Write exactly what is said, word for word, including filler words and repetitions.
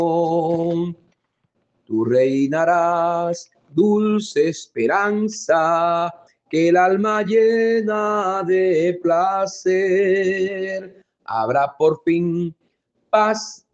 Tú reinarás, dulce esperanza, que el alma llena de placer. Habrá por fin paz